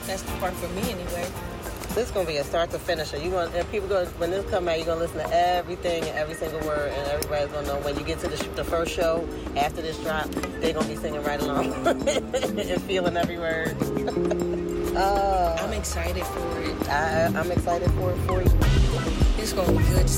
That's the part for me anyway. This is gonna be a start to finish. When this come out, you're gonna listen to everything and every single word, and everybody's gonna know when you get to the first show after this drop, they're gonna be singing right along and feeling every word. I'm excited for it. I'm excited for it for you. It's gonna be good to